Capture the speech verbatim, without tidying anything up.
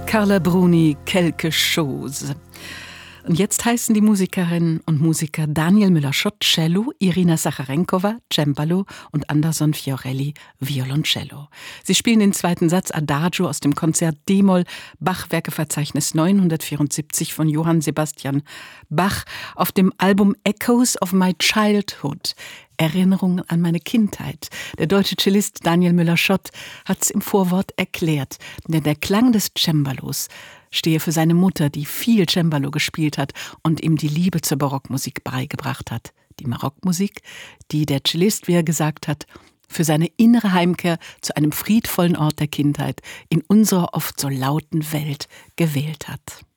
Carla Bruni, quelque chose. Und jetzt heißen die Musikerinnen und Musiker Daniel Müller-Schott, Cello, Irina Sacharenkowa, Cembalo und Anderson Fiorelli, Violoncello. Sie spielen den zweiten Satz Adagio aus dem Konzert D-Moll, Bach-Werkeverzeichnis neunhundertvierundsiebzig von Johann Sebastian Bach auf dem Album Echoes of My Childhood. Erinnerungen an meine Kindheit. Der deutsche Cellist Daniel Müller-Schott hat es im Vorwort erklärt, denn der Klang des Cembalos stehe für seine Mutter, die viel Cembalo gespielt hat und ihm die Liebe zur Barockmusik beigebracht hat. Die Barockmusik, die der Cellist, wie er gesagt hat, für seine innere Heimkehr zu einem friedvollen Ort der Kindheit in unserer oft so lauten Welt gewählt hat.